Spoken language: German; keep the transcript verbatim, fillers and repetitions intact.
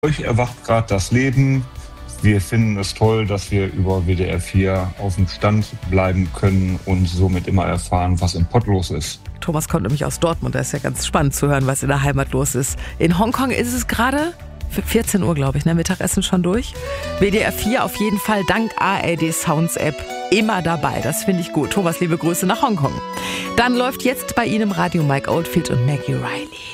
Euch erwacht gerade das Leben. Wir finden es toll, dass wir über W D R vier auf dem Stand bleiben können und somit immer erfahren, was im Pott los ist. Thomas kommt nämlich aus Dortmund. Da ist ja ganz spannend zu hören, was in der Heimat los ist. In Hongkong ist es gerade vierzehn Uhr, glaube ich, ne? Mittagessen schon durch. W D R vier auf jeden Fall dank A R D Sounds App immer dabei. Das finde ich gut. Thomas, liebe Grüße nach Hongkong. Dann läuft jetzt bei Ihnen im Radio Mike Oldfield und Maggie Riley.